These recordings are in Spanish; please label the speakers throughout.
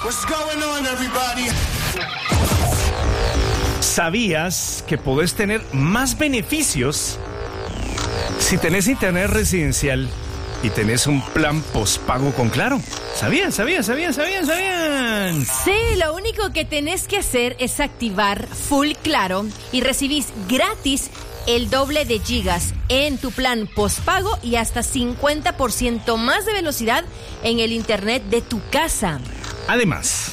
Speaker 1: What's going on, everybody?
Speaker 2: ¿Sabías que podés tener más beneficios si tenés internet residencial y tenés un plan postpago con Claro? ¿Sabían?
Speaker 3: Sí, lo único que tenés que hacer es activar Full Claro y recibís gratis el doble de gigas en tu plan postpago y hasta 50% más de velocidad en el internet de tu casa.
Speaker 2: Además,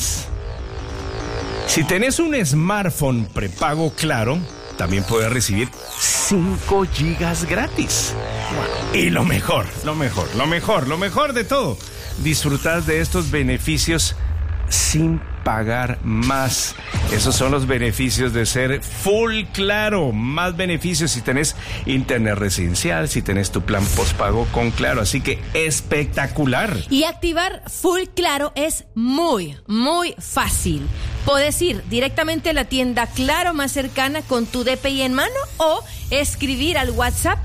Speaker 2: si tenés un smartphone prepago Claro, también puedes recibir 5 gigas gratis. Wow. Y lo mejor de todo, disfrutar de estos beneficios sin pagar más. Esos son los beneficios de ser Full Claro. Más beneficios si tenés internet residencial, si tenés tu plan postpago con Claro. Así que espectacular.
Speaker 3: Y activar Full Claro es muy fácil. Podés ir directamente a la tienda Claro más cercana con tu DPI en mano o escribir al WhatsApp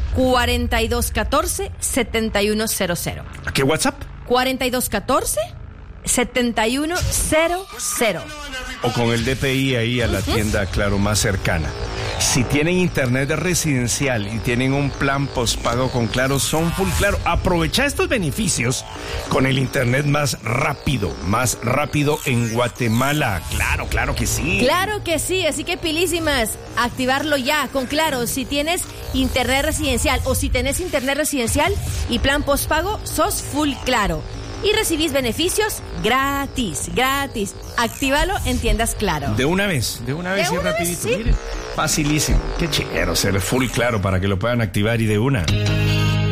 Speaker 3: 4214-7100.
Speaker 2: ¿A qué WhatsApp?
Speaker 3: 4214-7100.
Speaker 2: O con el DPI ahí a la tienda Claro más cercana. Si tienen internet residencial y tienen un plan postpago con Claro, son Full Claro. Aprovecha estos beneficios con el internet más rápido en Guatemala. Claro que sí.
Speaker 3: Claro que sí, así que pilísimas, activarlo ya con Claro. Si tienes internet residencial o si tenés internet residencial y plan postpago, sos Full Claro. Y recibís beneficios gratis. Actívalo en tiendas Claro.
Speaker 2: De una vez y rapidito.
Speaker 3: Sí.
Speaker 2: Mire, facilísimo. Qué chero ser Full Claro para que lo puedan activar y de una.